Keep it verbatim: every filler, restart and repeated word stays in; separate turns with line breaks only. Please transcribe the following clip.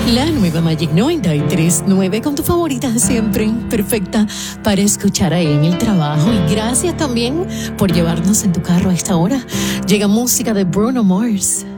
La nueva Magic noventa y tres punto nueve con tu favorita de siempre, perfecta para escuchar ahí en el trabajo. Y gracias también por llevarnos en tu carro a esta hora. Llega música de Bruno Mars.